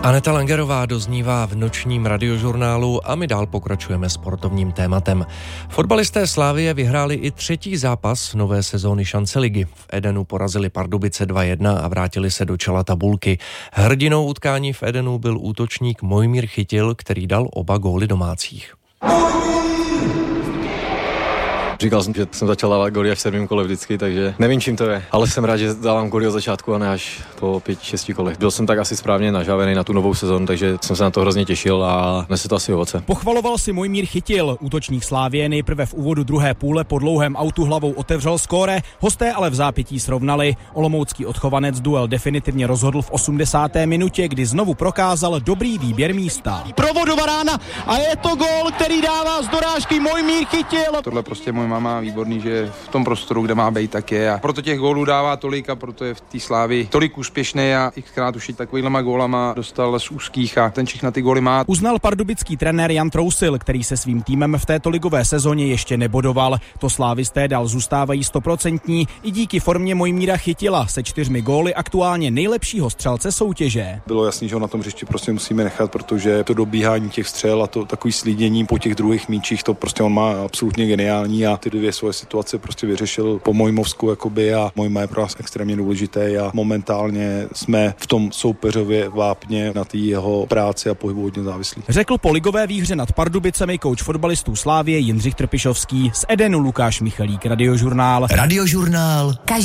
Aneta Langerová doznívá v nočním radiožurnálu a my dál pokračujeme sportovním tématem. Fotbalisté Slavie vyhráli i třetí zápas nové sezóny Šanceligy. V Edenu porazili Pardubice 2-1 a vrátili se do čela tabulky. Hrdinou utkání v Edenu byl útočník Mojmír Chytil, který dal oba góly domácích. Říkal jsem, že jsem začal dávat góly až v 7. kole vždycky, takže nevím, čím to je. Ale jsem rád, že dávám góly od začátku a ne až po 5-6 kolech. Byl jsem tak asi správně nažávený na tu novou sezonu, takže jsem se na to hrozně těšil a nese to asi ovoce. Pochvaloval si Mojmír Chytil. Útočník Slavie nejprve v úvodu druhé půle po dlouhém autu hlavou otevřel skóre, hosté ale v zápětí srovnali. Olomoucký odchovanec duel definitivně rozhodl v 80. minutě, kdy znovu prokázal dobrý výběr místa. Provodova rána a je to gól, který dává z dorážky Mojmír Chytil. Tohle prostě můj máma výborný, že v tom prostoru, kde má být, tak je. A proto těch gólů dává tolik a proto je v té Slavii tolik úspěšný a xkrát už i takovýhlema gólama dostal z úzkých a ten Čech na ty góly má. Uznal pardubický trenér Jan Trousil, který se svým týmem v této ligové sezóně ještě nebodoval. To slávisté dál zůstávají 100% i díky formě Mojmíra Chytila se 4 góly aktuálně nejlepšího střelce soutěže. Bylo jasný, že ho na tom hřišti prostě musíme nechat, protože to dobíhání těch střel a to takový slídění po těch druhých míčích, to prostě on má absolutně geniální a ty dvě svoje situace prostě vyřešil po mojmovsku jakoby a Mojma je pro nás extrémně důležité a momentálně jsme v tom soupeřově vápně na té jeho práci a pohybu hodně závislí. Řekl po ligové výhře nad Pardubicemi kouč fotbalistů Slavie Jindřich Trpišovský, z Edenu Lukáš Michalík, Radiožurnál.